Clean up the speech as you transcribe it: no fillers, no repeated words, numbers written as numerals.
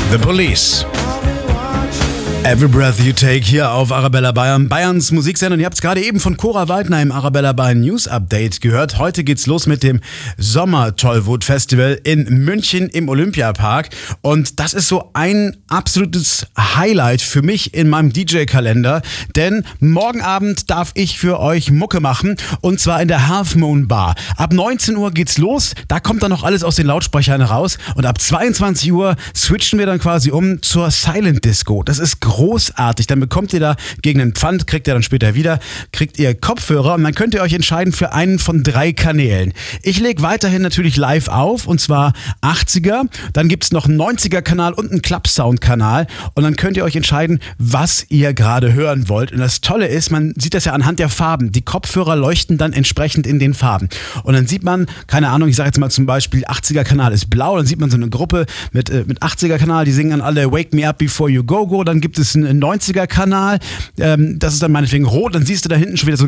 The Police. Every Breath You Take hier auf Arabella Bayern, Bayerns Musiksender. Und ihr habt es gerade eben von Cora Waldner im Arabella Bayern News Update gehört. Heute geht's los mit dem Sommer-Tollwood Festival in München im Olympiapark. Und das ist so ein absolutes Highlight für mich in meinem DJ-Kalender. Denn morgen Abend darf ich für euch Mucke machen. Und zwar in der Half Moon Bar. Ab 19 Uhr geht's los. Da kommt dann noch alles aus den Lautsprechern raus. Und ab 22 Uhr switchen wir dann quasi um zur Silent Disco. Das ist großartig. Dann bekommt ihr da gegen einen Pfand, kriegt ihr dann später wieder, kriegt ihr Kopfhörer und dann könnt ihr euch entscheiden für einen von 3 Kanälen. Ich lege weiterhin natürlich live auf und zwar 80er, dann gibt es noch einen 90er-Kanal und einen Club-Sound-Kanal und dann könnt ihr euch entscheiden, was ihr gerade hören wollt. Und das Tolle ist, man sieht das ja anhand der Farben. Die Kopfhörer leuchten dann entsprechend in den Farben. Und dann sieht man, keine Ahnung, ich sage jetzt mal zum Beispiel 80er-Kanal ist blau, dann sieht man so eine Gruppe mit 80er-Kanal, die singen dann alle Wake Me Up Before You Go Go, dann gibt es einen 90er-Kanal, das ist dann meinetwegen rot, dann siehst du da hinten schon wieder so